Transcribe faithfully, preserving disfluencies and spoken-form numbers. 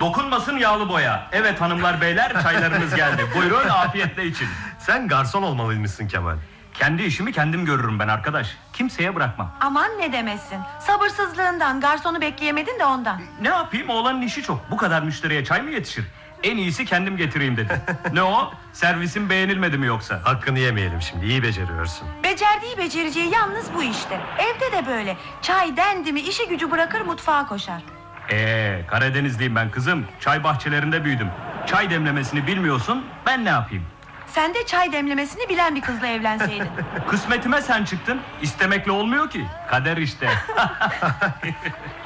Dokunmasın yağlı boya. Evet hanımlar beyler, çaylarınız geldi. Buyurun afiyetle için. Sen garson olmalıymışsın Kemal. Kendi işimi kendim görürüm ben arkadaş. Kimseye bırakmam. Aman ne demesin. Sabırsızlığından garsonu bekleyemedin de ondan. Ne yapayım, oğlanın işi çok. Bu kadar müşteriye çay mı yetişir? En iyisi kendim getireyim dedi. Ne o? Servisim beğenilmedi mi yoksa? Hakkını yemeyelim şimdi, iyi beceriyorsun. Becerdiği becereceği yalnız bu işte. Evde de böyle. Çay dendi mi işi gücü bırakır mutfağa koşar. Ee, Karadenizliyim ben kızım. Çay bahçelerinde büyüdüm. Çay demlemesini bilmiyorsun, ben ne yapayım? Sen de çay demlemesini bilen bir kızla evlenseydin. Kısmetime sen çıktın. İstemekle olmuyor ki. Kader işte.